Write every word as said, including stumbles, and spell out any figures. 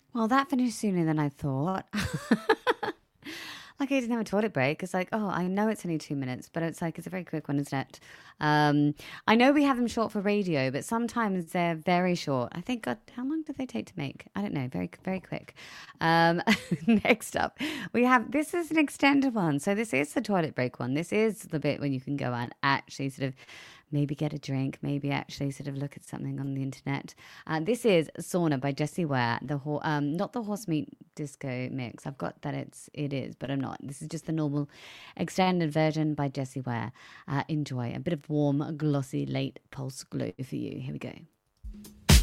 Well, that finished sooner than I thought. Like I didn't have a toilet break. It's like, oh, I know it's only two minutes, but it's like it's a very quick one, isn't it? Um, I know we have them short for radio, but sometimes they're very short. I think, God, how long do they take to make? I don't know. Very, very quick. Um, next up, we have this is an extended one. So this is the toilet break one. This is the bit when you can go and actually sort of maybe get a drink, maybe actually sort of look at something on the internet. Uh, this is Sauna by Jessie Ware, the ho- um, not the horse meat disco mix. I've got that it's it is, but I'm not. This is just the normal extended version by Jessie Ware. Uh, enjoy a bit of warm, glossy, late pulse glow for you. Here we go.